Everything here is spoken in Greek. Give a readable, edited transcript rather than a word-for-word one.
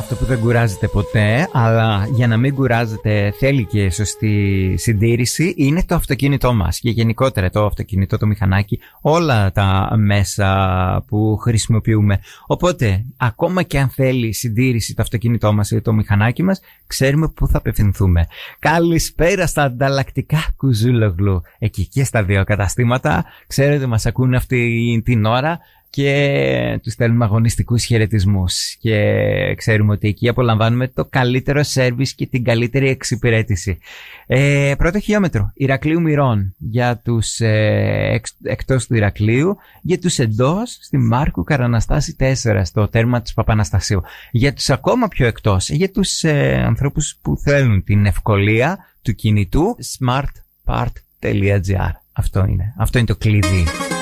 αυτό που δεν κουράζεται ποτέ, αλλά για να μην κουράζεται θέλει και σωστή συντήρηση, είναι το αυτοκίνητό μας. Και γενικότερα το αυτοκίνητο, το μηχανάκι, όλα τα μέσα που χρησιμοποιούμε. Οπότε, ακόμα και αν θέλει συντήρηση το αυτοκίνητό μας ή το μηχανάκι μας, ξέρουμε πού θα απευθυνθούμε. Καλησπέρα στα ανταλλακτικά Κουζούλογλου. Εκεί και στα δύο καταστήματα. Ξέρετε, μας ακούν αυτή την ώρα και τους στέλνουμε αγωνιστικούς χαιρετισμούς. Και ξέρουμε ότι εκεί απολαμβάνουμε το καλύτερο σέρβις και την καλύτερη εξυπηρέτηση. Πρώτο χιλιόμετρο Ηρακλείου Μυρών για τους εκτός του Ηρακλείου, για τους εντός στη Μάρκου Καραναστάση 4 στο τέρμα της Παπαναστασίου. Για τους ακόμα πιο εκτός, για τους ανθρώπους που θέλουν την evkolia του κινητού, smartpart.gr. Αυτό είναι το κλειδί.